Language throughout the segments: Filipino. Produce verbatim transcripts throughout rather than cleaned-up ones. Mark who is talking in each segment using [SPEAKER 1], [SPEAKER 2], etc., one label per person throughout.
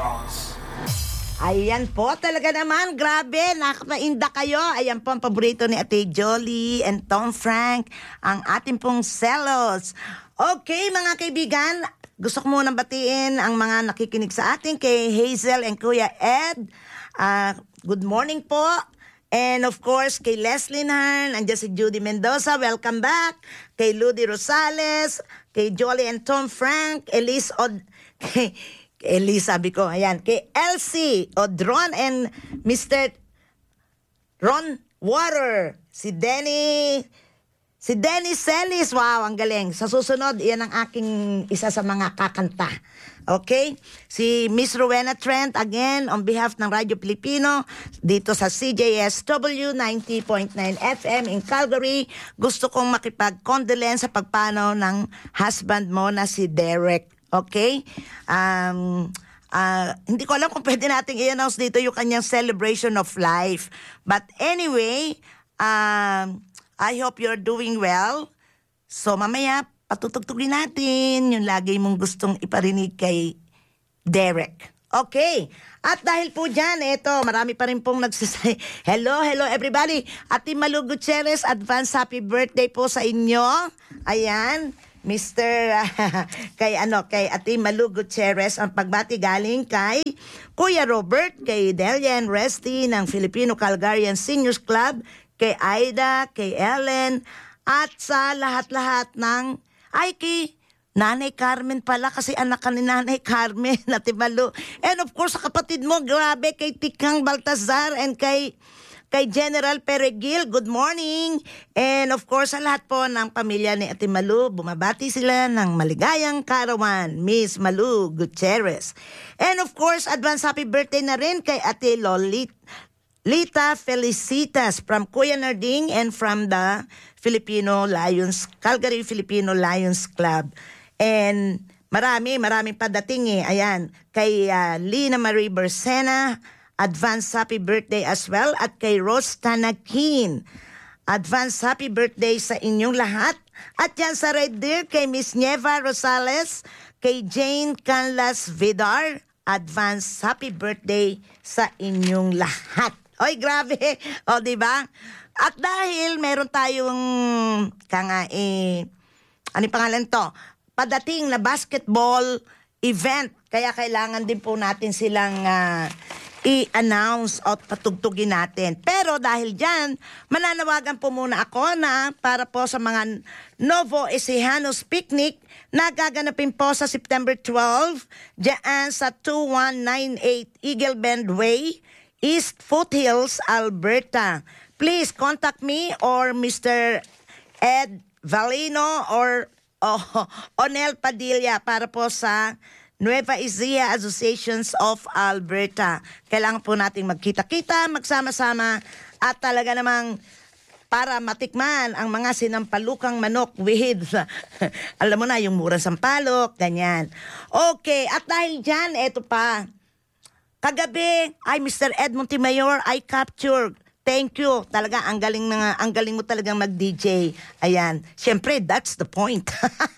[SPEAKER 1] Ayan po, talaga naman, grabe, nakakainda kayo. Ayan po ang paborito ni Ate Jolie and Tom Frank, ang ating pong Celos. Okay, mga kaibigan, gusto ko munang batiin ang mga nakikinig sa atin kay Hazel and Kuya Ed. Uh, good morning po. And of course, kay Leslie Narn, andyan si Judy Mendoza, welcome back. Kay Ludi Rosales, kay Jolie and Tom Frank, Elise Od... Kay, kay Elise, sabi ko, ayan. Kay Elsie Odron and Mister Ron Water. Si Denny... Si Denny Celis, wow, ang galing. Sa susunod, iyan ang aking isa sa mga kakanta. Okay? Si Miss Rowena Trent, again, on behalf ng Radyo Pilipino, dito sa C J S W ninety point nine F M in Calgary, gusto kong makipag-condolence sa pagpanaw ng husband mo na si Derek. Okay? Um... Uh, hindi ko alam kung pwede nating i-announce dito yung kanyang celebration of life. But anyway, um... I hope you're doing well. So mamaya, patutugtugin natin yung lagi mong gustong iparinig kay Derek. Okay. At dahil po dyan, eto, marami pa rin pong nagsasay. Hello, hello everybody. Ate Malu Gutierrez, advance happy birthday po sa inyo. Ayan. Mister Uh, kay ano, kay Ate Malu Gutierrez, ang pagbati galing kay Kuya Robert, kay Delian Resty ng Filipino Calgarian Seniors Club, kay Aida, kay Ellen, at sa lahat-lahat ng, ay kay Nanay Carmen pala, kasi anak ka ni Nanay Carmen, Ate Malu. And of course, sa kapatid mo, grabe, kay Tikang Baltazar and kay, kay General Peregil, good morning. And of course, sa lahat po ng pamilya ni Ate Malu, bumabati sila ng maligayang karawan, Miss Malu Gutierrez. And of course, advance happy birthday na rin kay Ate Lolit, Lita Felicitas from Kuya Narding and from the Filipino Lions, Calgary Filipino Lions Club. And marami, maraming padating eh. Ayan, kay uh, Lina Marie Bersena, advance happy birthday as well. At kay Rose Tanakin, advance happy birthday sa inyong lahat. At yan sa Red Deer, kay Miss Nieva Rosales, kay Jane Canlas Vidar, advance happy birthday sa inyong lahat. Oy, grabe. O, di ba? At dahil meron tayong kanga eh ano yung pangalan to? Padating na basketball event. Kaya kailangan din po natin silang uh, i-announce at patugtugin natin. Pero dahil dyan, mananawagan po muna ako na para po sa mga Novo Ecijanos Picnic na gaganapin po sa September twelfth dyan sa two one nine eight Eagle Bend Way, East Foothills, Alberta. Please contact me or Mister Ed Valino or oh, Onel Padilla para po sa Nueva Ecija Associations of Alberta. Kailangan po nating magkita-kita, magsama-sama at talaga namang para matikman ang mga sinampalukang manok with, alam mo na, yung murang sampalok, ganyan. Okay, at dahil dyan, eto pa. Kagabi, ay Mister Ed Montemayor, I captured. Thank you. Talaga, ang galing, na, ang galing mo talagang mag-D J. Ayan. Siyempre, that's the point.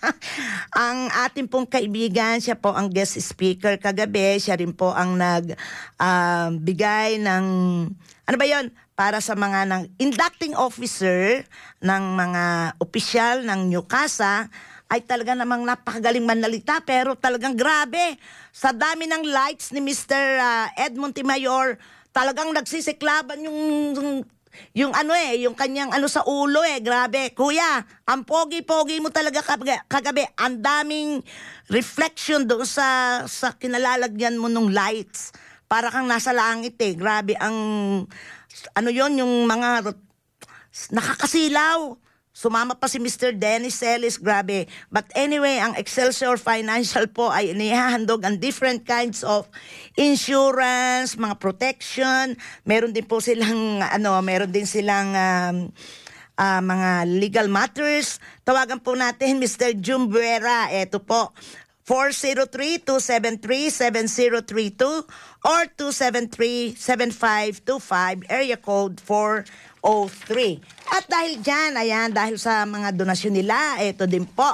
[SPEAKER 1] Ang ating pong kaibigan, siya po ang guest speaker kagabi. Siya rin po ang nagbigay uh, ng, ano ba yon para sa mga ng inducting officer ng mga opisyal ng Newcastle, ay talaga namang napakagaling manalita, pero talagang grabe. Sa dami ng lights ni Mister Uh, Ed Montemayor, talagang nagsisiklaban yung, yung, yung ano eh, yung kanyang ano sa ulo eh, grabe. Kuya, ang pogi-pogi mo talaga kagabi. Ang daming reflection doon sa, sa kinalalagyan mo ng lights. Para kang nasa langit eh. Grabe ang, ano yon yung mga nakakasilaw. Sumama pa si Mister Dennis Celis, grabe. But anyway, ang Excelsior Financial po ay inihahandog ang different kinds of insurance, mga protection. Meron din po silang, ano, meron din silang um, uh, mga legal matters. Tawagan po natin Mister Jumbuera. Ito po, four oh three, two seven three, seven oh three two or two seven three, seven five two five, area code four oh three. At dahil dyan, ayan, dahil sa mga donasyon nila, ito din po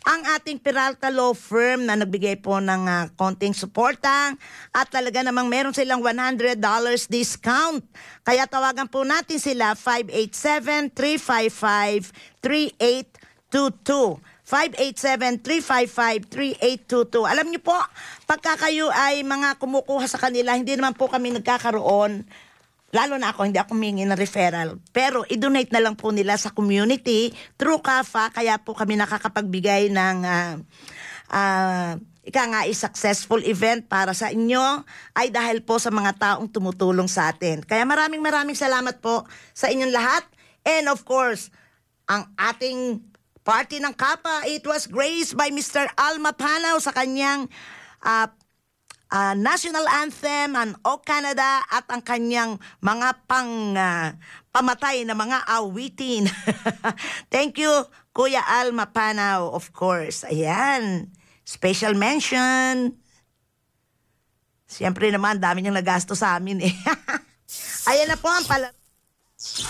[SPEAKER 1] ang ating Peralta Law Firm na nagbigay po ng uh, konting suporta at talaga namang meron silang one hundred dollars discount. Kaya tawagan po natin sila five eight seven, three five five, three eight two two. five eight seven, three five five, three eight two two. Alam niyo po, pagka kayo ay mga kumukuha sa kanila, hindi naman po kami nagkakaroon. Lalo na ako, hindi ako humingi ng referral. Pero i-donate na lang po nila sa community through C A F A. Kaya po kami nakakapagbigay ng uh, uh, ika nga successful event para sa inyo ay dahil po sa mga taong tumutulong sa atin. Kaya maraming maraming salamat po sa inyong lahat. And of course, ang ating party ng Kapa, it was graced by Mister Alma Panao sa kanyang uh, Uh, national anthem and O Canada at ang kanyang mga pang uh, pamatay na mga awitin. Thank you, Kuya Alma Panao, of course. Ayan, special mention. Siyempre naman, dami niyang nagasto sa amin eh. Ayan na po ang pala...